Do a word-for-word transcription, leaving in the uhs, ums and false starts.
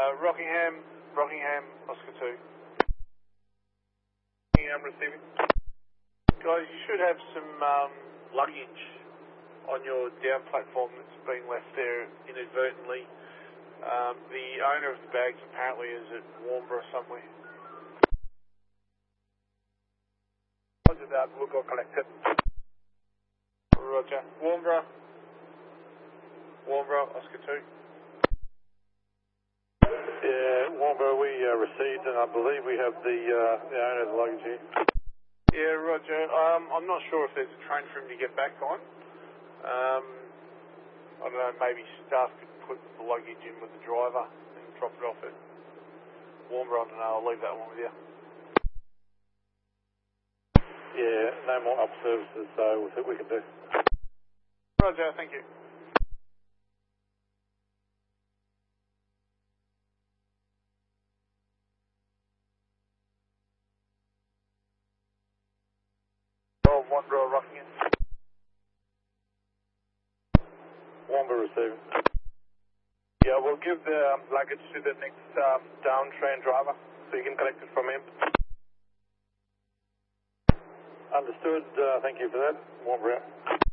Uh, Rockingham, Rockingham, Oscar two. I'm receiving. Guys, you should have some um, luggage on your down platform that's been left there inadvertently. Um, the owner of the bags apparently is at Warnbro somewhere. Roger that, we'll go collect it. Roger. Warnbro. Warnbro, Oscar two. Yeah, Warnbro, we uh, received, and I believe we have the, uh, the owner of the luggage here. Yeah, Roger. Um, I'm not sure if there's a train for him to get back on. Um, I don't know, maybe staff could put the luggage in with the driver and drop it off at Warnbro. I don't know, I'll leave that one with you. Yeah, no more up services, so we'll see what we can do. Roger, thank you. Oh, Warnbro, Rockingham. Warnbro receiving. Yeah, we'll give the um, luggage to the next um, down train driver, so you can collect it from him. Understood, uh, thank you for that. Warnbro.